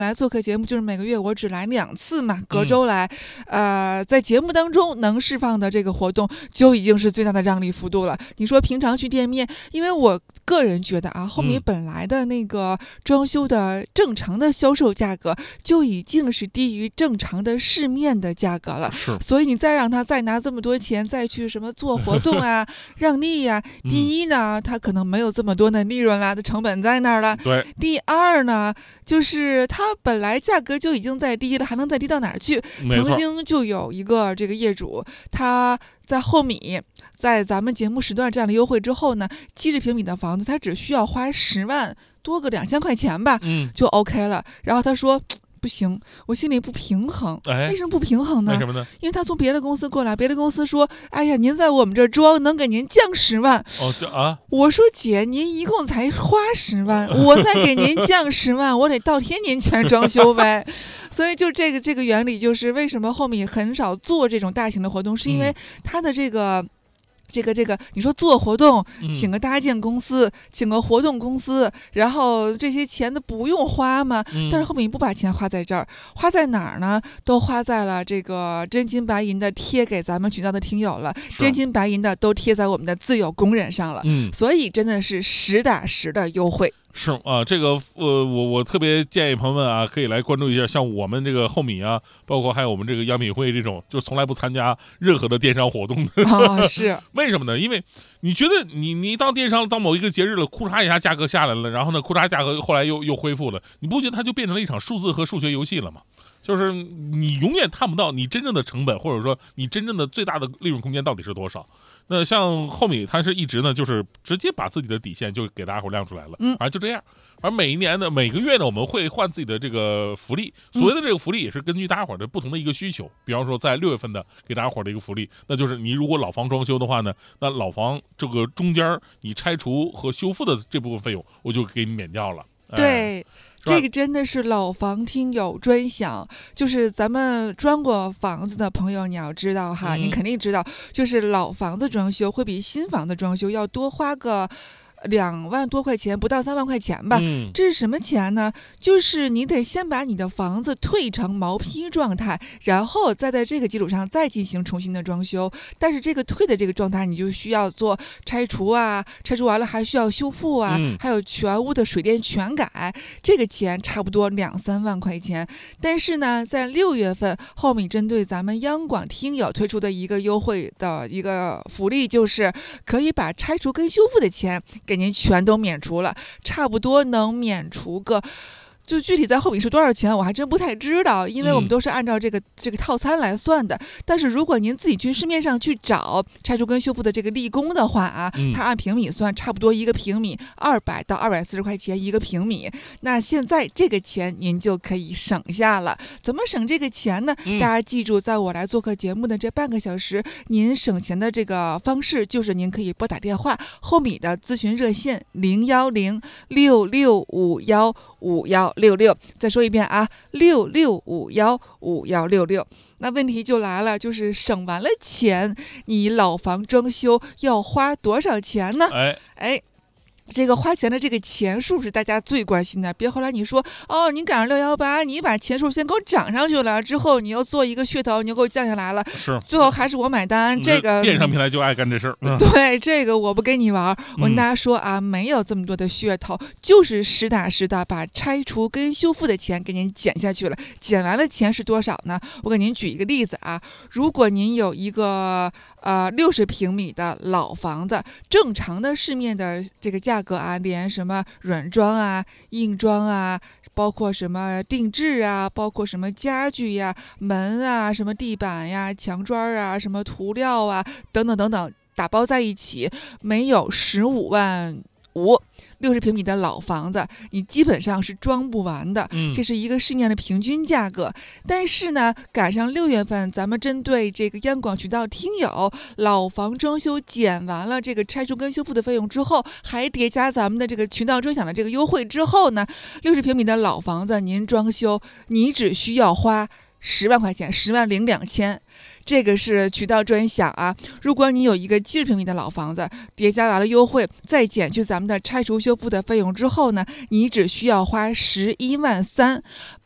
来做客节目，就是每个月我只来2次嘛，隔周来。在节目当中能释放的这个活动就已经是最大的让利幅度了。你说平常去店面，因为我个人觉得啊，后米本来的那个装修的正常的销售价格就已经是低于正常的市面的价格了，所以你再让他再拿这么多钱再去什么做活动啊、让利呀，第一呢，他可能没有这么多的利润啦，的成本在那儿了。 对。 第二呢，就是它本来价格就已经再低了，还能再低到哪儿去？曾经就有一个这个业主，他在后米在咱们节目时段这样的优惠之后呢，70平米的房子，他只需要花10万多个2000块钱吧，就 OK 了。然后他说，不行，我心里不平衡。为什么不平衡呢？ 为什么呢？ 因为他从别的公司过来，别的公司说，哎呀，您在我们这装能给您降10万。我说姐，您一共才花10万，我再给您降10万，我得倒贴您钱装修呗。所以就这个原理，就是为什么后面很少做这种大型的活动，是因为它的这个，你说做活动，请个搭建公司，请个活动公司，然后这些钱都不用花吗？但是后面你不把钱花在这儿，花在哪儿呢？都花在了这个真金白银的贴给咱们渠道的听友了，真金白银的都贴在我们的自有工人上了。所以真的是实打实的优惠。 是啊，这个我特别建议朋友们啊，可以来关注一下，像我们这个后米啊，包括还有我们这个央米会这种，就从来不参加任何的电商活动的。 是为什么呢？因为你觉得你当电商到某一个节日了，库嚓一下价格下来了，然后呢库嚓价格后来又恢复了，你不觉得它就变成了一场数字和数学游戏了吗？就是你永远看不到你真正的成本，或者说你真正的最大的利润空间到底是多少。那像后米它是一直呢，就是直接把自己的底线就给大家伙亮出来了，反正就这样。而每一年呢，每个月呢，我们会换自己的这个福利。所谓的这个福利也是根据大家伙的不同的一个需求。比方说在6月份的给大家伙的一个福利，那就是你如果老房装修的话呢，那老房这个中间你拆除和修复的这部分费用，我就给你免掉了。 对。这个真的是老房听友专享，就是咱们装过房子的朋友，你要知道哈，你肯定知道，就是老房子装修会比新房子装修要多花个2万多块钱，不到3万块钱吧。这是什么钱呢？就是你得先把你的房子退成毛坯状态，然后再在这个基础上再进行重新的装修。但是这个退的这个状态，你就需要做拆除啊，拆除完了还需要修复啊，还有全屋的水电全改，这个钱差不多2-3万块钱。但是呢，在6月份后面针对咱们央广听友推出的一个优惠的一个福利，就是可以把拆除跟修复的钱给您全都免除了，差不多能免除个，就具体在后面是多少钱我还真不太知道，因为我们都是按照这个套餐来算的。但是如果您自己去市面上去找拆除跟修复的这个立功的话啊，它按平米算，差不多1个平米200到240块钱1个平米。那现在这个钱您就可以省下了。怎么省这个钱呢？大家记住，在我来做客节目的这半个小时，您省钱的这个方式就是您可以拨打电话后米的咨询热线01066515166。再说一遍啊，66515166。那问题就来了，就是省完了钱，你老房装修要花多少钱呢？这个花钱的这个钱数是大家最关心的，别后来你说您赶上618，你把钱数先给我涨上去了，之后你又做一个噱头，你又给我降下来了，最后还是我买单。这个电商平台就爱干这事儿。 对，这个我不跟你玩。我跟大家说啊，没有这么多的噱头，就是实打实的把拆除跟修复的钱给您减下去了。减完了钱是多少呢？我给您举一个例子啊，如果您有一个60平米的老房子，正常的市面的这个价格啊，连什么软装啊、硬装啊，包括什么定制啊，包括什么家具呀、门啊、什么地板呀、墙砖啊、什么涂料啊等等等等，打包在一起，没有15万5，60平米的老房子，你基本上是装不完的。这是一个市面的平均价格。但是呢，赶上6月份，咱们针对这个央广渠道听友老房装修减完了这个拆除跟修复的费用之后，还叠加咱们的这个渠道专享的这个优惠之后呢，60平米的老房子您装修，你只需要花10万块钱，10万02000。这个是渠道专享啊！如果你有一个70平米的老房子，叠加完了优惠，再减去咱们的拆除修复的费用之后呢，你只需要花11万3，